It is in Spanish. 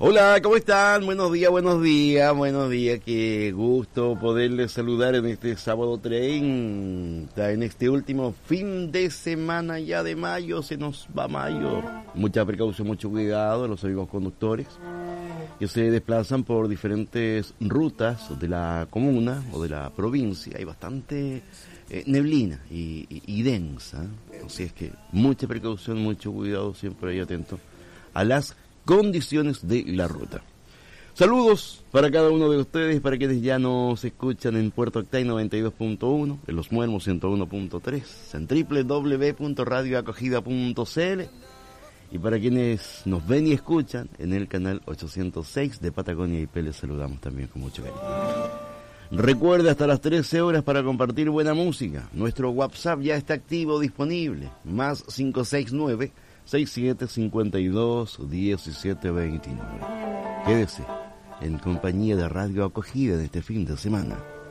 Hola, ¿cómo están? Buenos días, buenos días, buenos días. Qué gusto poderles saludar en este sábado 30, en este último fin de semana ya de mayo. Se nos va mayo. Mucha precaución, mucho cuidado a los amigos conductores que se desplazan por diferentes rutas de la comuna o de la provincia. Hay bastante neblina y densa. Así es que mucha precaución, mucho cuidado, siempre ahí atento a las condiciones de la ruta. Saludos para cada uno de ustedes, para quienes ya nos escuchan en Puerto Octay 92.1, en Los Muermos 101.3, en www.radioacogida.cl y para quienes nos ven y escuchan en el canal 806 de Patagonia IP, les saludamos también con mucho cariño. Recuerda hasta las 13 horas para compartir buena música. Nuestro WhatsApp ya está activo, disponible, más 569 6752-1729. Quédese en compañía de Radio Acogida de este fin de semana.